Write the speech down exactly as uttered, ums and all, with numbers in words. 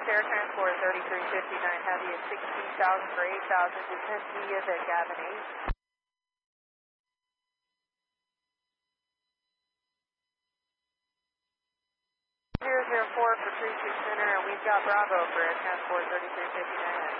Air Transport thirty-three fifty-nine, heavy at sixteen thousand for eight thousand, descend via the cabin eight. zero zero four for three two Center, and we've got Bravo for Air Transport thirty-three fifty-nine.